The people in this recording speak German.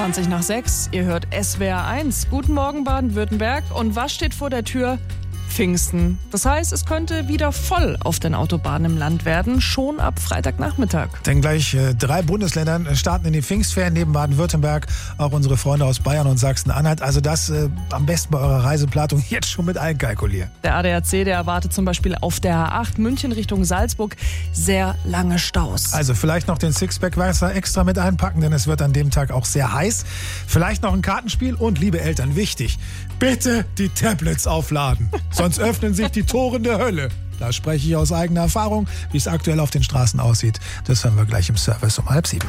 20 nach 6. Ihr hört SWR 1. Guten Morgen Baden-Württemberg. Und was steht vor der Tür? Pfingsten. Das heißt, es könnte wieder voll auf den Autobahnen im Land werden, schon ab Freitagnachmittag. Denn gleich 3 Bundesländern starten in die Pfingstferien, neben Baden-Württemberg auch unsere Freunde aus Bayern und Sachsen-Anhalt. Also das am besten bei eurer Reiseplanung jetzt schon mit einkalkulieren. Der ADAC, der erwartet zum Beispiel auf der A8 München Richtung Salzburg sehr lange Staus. Also vielleicht noch den Sixpack Wasser extra mit einpacken, denn es wird an dem Tag auch sehr heiß. Vielleicht noch ein Kartenspiel und, liebe Eltern, wichtig, bitte die Tablets aufladen. Sonst öffnen sich die Toren der Hölle. Da spreche ich aus eigener Erfahrung. Wie es aktuell auf den Straßen aussieht, das hören wir gleich im Service um 6:30.